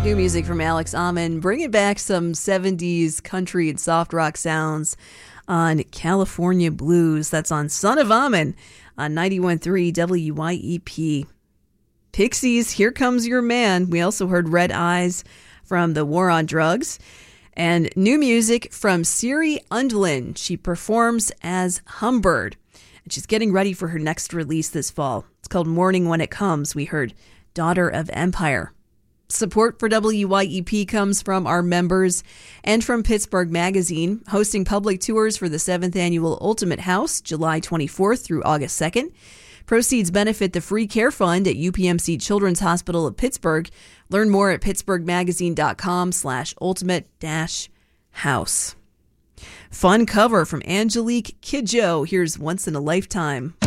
New music from Alex Ammon, bringing back some 70s country and soft rock sounds on California Blues. That's on Son of Ammon on 91.3 WYEP. Pixies, Here Comes Your Man. We also heard Red Eyes from The War on Drugs. And new music from Siri Undlin. She performs as Humbird. And she's getting ready for her next release this fall. It's called Morning When It Comes. We heard Daughter of Empire. Support for WYEP comes from our members and from Pittsburgh Magazine, hosting public tours for the 7th Annual Ultimate House, July 24th through August 2nd. Proceeds benefit the Free Care Fund at UPMC Children's Hospital of Pittsburgh. Learn more at pittsburghmagazine.com/ultimate-house. Fun cover from Angelique Kidjo. Here's Once in a Lifetime.